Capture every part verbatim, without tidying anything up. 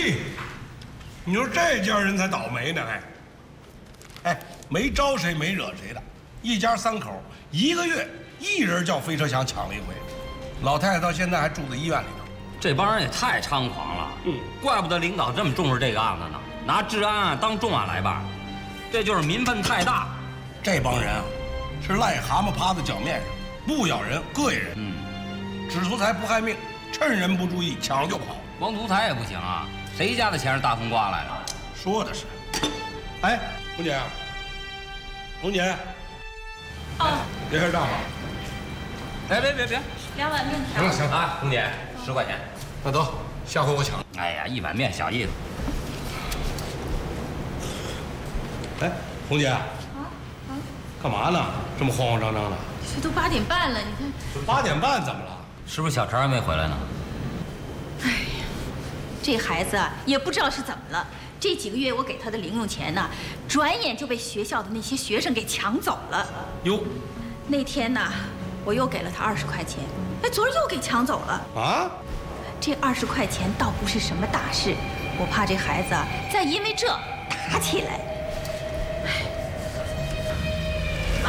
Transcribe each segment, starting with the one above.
嘿，你说这家人才倒霉呢，哎，哎，没招谁没惹谁的，一家三口，一个月一人叫飞车响抢了一回，老太太到现在还住在医院里头。 这帮人也太猖狂了， 嗯， 怪不得领导这么重视这个案子呢，拿治安案当重案来办，这就是民愤太大。 这帮人啊，是癞蛤蟆趴在脚面上，不咬人膈应人， 嗯， 只图财不害命，趁人不注意抢了就跑。 光图财也不行啊，谁家的钱是大风刮来的？ 说的是。哎，红姐，红姐， 哦， 这是账吗？ 别别别别， 两碗面条。 行了行了， 啊，红姐，十块钱。 那得，下回我抢。 哎呀，一碗面小意思。 哎，红姐，啊啊， 干嘛呢？这么慌慌张张的？ 这都八点半了，你看。 八点半怎么了？ 是不是小陈还没回来呢？ 哎呀，这孩子啊，也不知道是怎么了。这几个月我给他的零用钱呢，转眼就被学校的那些学生给抢走了。 哟， 那天呢，我又给了他二十块钱，哎，昨儿又给抢走了。 啊？ 这二十块钱倒不是什么大事，我怕这孩子啊，再因为这打起来。 妈，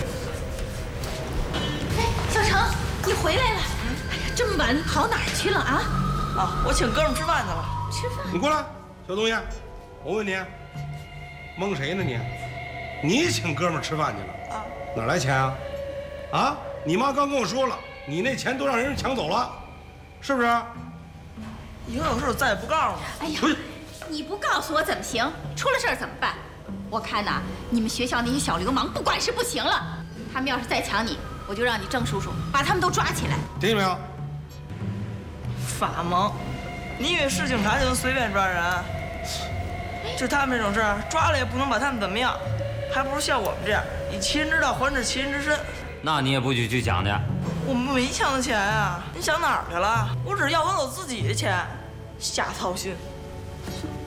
哎，小程，你回来了。哎呀，这么晚跑哪儿去了啊？ 啊，我请哥们吃饭去了。 吃饭。 你过来，小东西，我问你，蒙谁呢你？你请哥们吃饭去了？ 啊， 哪来钱啊？啊，你妈刚跟我说了，你那钱都让人抢走了，是不是？ 以后有事再也不告诉我。 哎呀，你不告诉我怎么行？出了事儿怎么办？我看呐，你们学校那些小流氓不管是不行了，他们要是再抢你，我就让你郑叔叔把他们都抓起来。 听见没有？ 法盲，你以为是警察就能随便抓人？就他们这种事儿，抓了也不能把他们怎么样，还不如像我们这样，以其人之道还治其人之身。 那你也不许去抢去。 我们没抢的钱啊！你想哪儿去了？我只是要我走自己的钱，瞎操心。